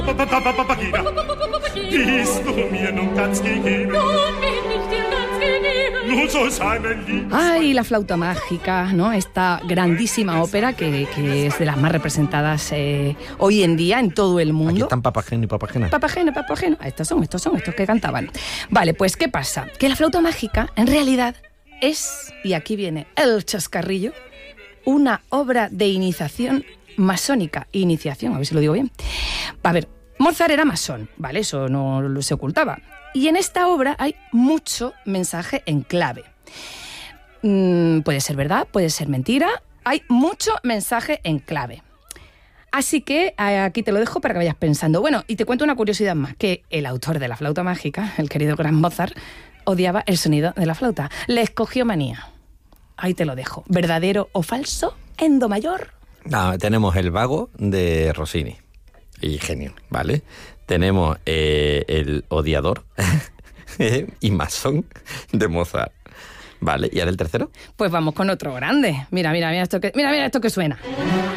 Ay, la flauta mágica, ¿no? Esta grandísima ópera que es de las más representadas hoy en día en todo el mundo. Aquí están Papageno y Papagena. Papageno. Estos son que cantaban. Vale, pues ¿qué pasa? Que la flauta mágica, en realidad, es, y aquí viene el chascarrillo, una obra de iniciación masónica. Iniciación, a ver si lo digo bien. A ver, Mozart era masón, ¿vale? Eso no se ocultaba. Y en esta obra hay mucho mensaje en clave. Puede ser verdad, puede ser mentira. Hay mucho mensaje en clave. Así que aquí te lo dejo para que vayas pensando. Bueno, y te cuento una curiosidad más, que el autor de la flauta mágica, el querido gran Mozart, odiaba el sonido de la flauta. Le escogió manía. Ahí te lo dejo. ¿Verdadero o falso en do mayor? No, tenemos el vago de Rossini. Y genio, ¿vale? Tenemos el odiador y masón de Mozart. Vale, ¿y ahora el tercero? Pues vamos con otro grande. Mira esto que suena.